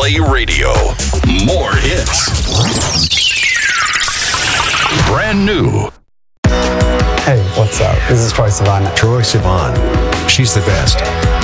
Play Radio. More hits. Brand new. Hey, what's up? This is Troye Sivan. Troye Sivan. She's the best.